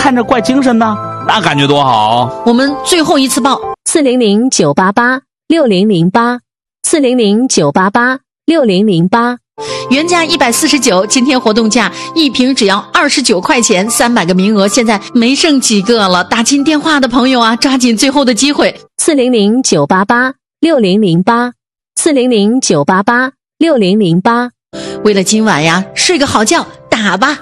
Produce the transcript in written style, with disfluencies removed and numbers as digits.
看着怪精神的，那感觉多好。 我们最后一次报 400-988-60008，400-988-60008。 原价149，今天活动价一瓶只要29块钱，300个名额，现在没剩几个了。打进电话的朋友啊，抓紧最后的机会。 400-988-60008，400-988-60008。 为了今晚呀，睡个好觉，打吧。